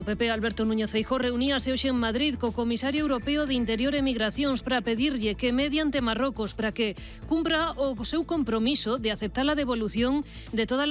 O PP Alberto Núñez Feijóo reuníase hoxe en Madrid co comisario europeo de Interior e Migracións para pedirlle que medie ante Marrocos para que cumpra o seu compromiso de aceptar a devolución de todas